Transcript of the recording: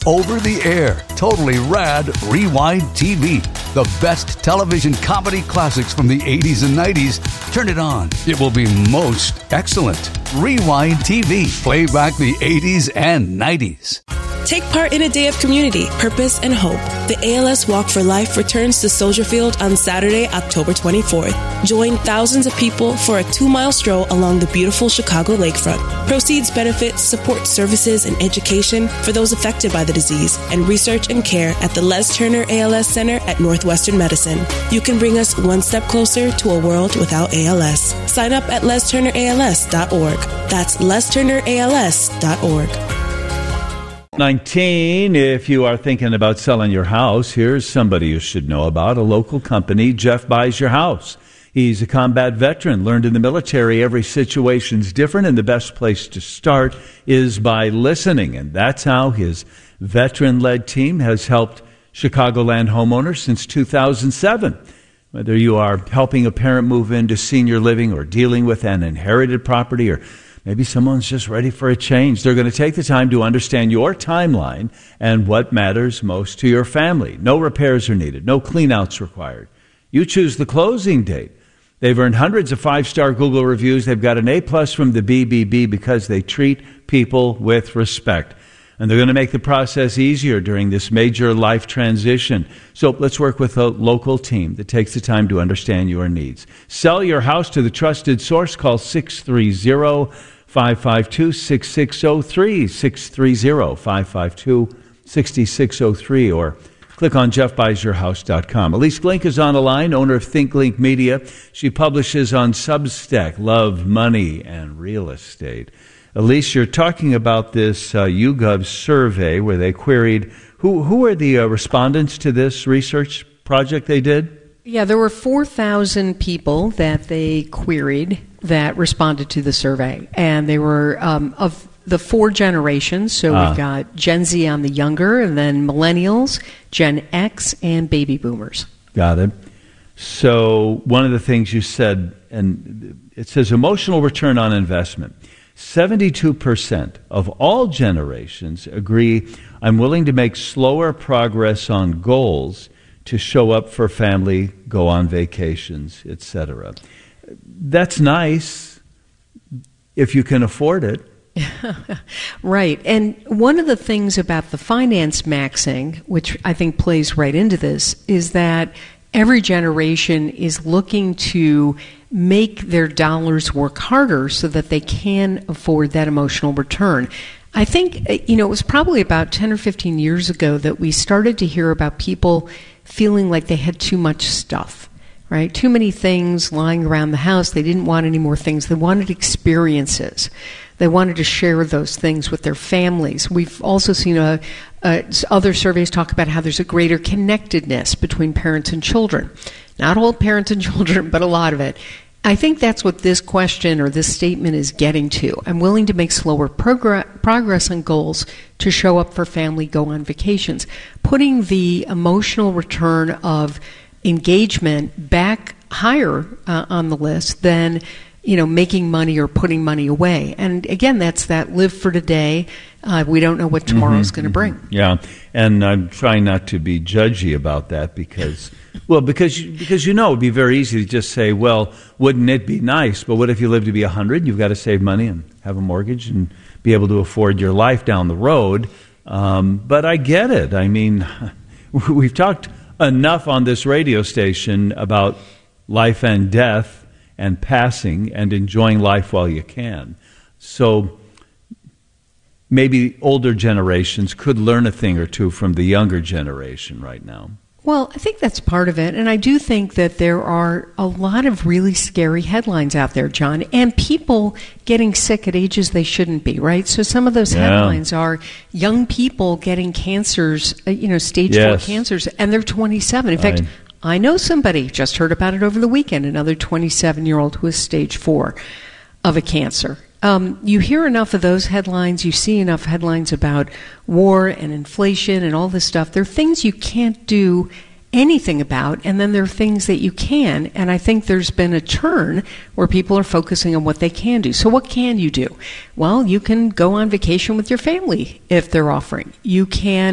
over the air, totally rad Rewind TV. The best television comedy classics from the 80s and 90s. Turn it on. It will be most excellent. Rewind TV. Play back the 80s and 90s. Take part in a day of community, purpose, and hope. The ALS Walk for Life returns to Soldier Field on Saturday, October 24th. Join thousands of people for a 2-mile stroll along the beautiful Chicago lakefront. Proceeds benefit support services and education for those affected by the disease and research and care at the Les Turner ALS Center at Northwestern Medicine. You can bring us one step closer to a world without ALS. Sign up at lesturnерals.org. That's lesturnерals.org. 19, if you are thinking about selling your house, here's somebody you should know about, a local company, Jeff Buys Your House. He's a combat veteran, learned in the military every situation's different, and the best place to start is by listening. And that's how his veteran-led team has helped Chicagoland homeowners since 2007. Whether you are helping a parent move into senior living or dealing with an inherited property, or maybe someone's just ready for a change, they're going to take the time to understand your timeline and what matters most to your family. No repairs are needed, no cleanouts required. You choose the closing date. They've earned hundreds of 5-star Google reviews. They've got an A+ from the BBB because they treat people with respect. And they're going to make the process easier during this major life transition. So let's work with a local team that takes the time to understand your needs. Sell your house to the trusted source. Call 630-552-6603, 630-552-6603, or click on jeffbuysyourhouse.com. Elise Glink is on the line, owner of Think Glink Media. She publishes on Substack, Love, Money, and Real Estate. Elise, you're talking about this YouGov survey where they queried, who are the respondents to this research project they did? Yeah, there were 4,000 people that they queried that responded to the survey. And they were of the 4 generations. So we've got Gen Z on the younger, and then millennials, Gen X, and baby boomers. Got it. So one of the things you said, and it says emotional return on investment. 72% of all generations agree I'm willing to make slower progress on goals to show up for family, go on vacations, etc. That's nice if you can afford it. Right. And one of the things about the finance maxing, which I think plays right into this, is that every generation is looking to make their dollars work harder so that they can afford that emotional return. I think, it was probably about 10 or 15 years ago that we started to hear about people feeling like they had too much stuff, right? Too many things lying around the house. They didn't want any more things. They wanted experiences. They wanted to share those things with their families. We've also seen other surveys talk about how there's a greater connectedness between parents and children. Not all parents and children, but a lot of it. I think that's what this question or this statement is getting to. I'm willing to make slower progress on goals to show up for family, go on vacations. Putting the emotional return of engagement back higher on the list than making money or putting money away. And again, that's that live for today. We don't know what tomorrow's going to bring. Yeah, and I'm trying not to be judgy about that because it'd be very easy to just say, well, wouldn't it be nice? But what if you live to be 100? You've got to save money and have a mortgage and be able to afford your life down the road. But I get it. I mean, we've talked enough on this radio station about life and death and passing and enjoying life while you can. So maybe older generations could learn a thing or two from the younger generation right now. Well, I think that's part of it. And I do think that there are a lot of really scary headlines out there, John, and people getting sick at ages they shouldn't be, right? So some of those headlines are young people getting cancers, stage 4 cancers, and they're 27. In fact, I know somebody, just heard about it over the weekend, another 27-year-old who is stage 4 of a cancer. You hear enough of those headlines, you see enough headlines about war and inflation and all this stuff. There are things you can't do anything about, and then there are things that you can, and I think there's been a turn where people are focusing on what they can do. So what can you do? Well, you can go on vacation with your family if they're offering. You can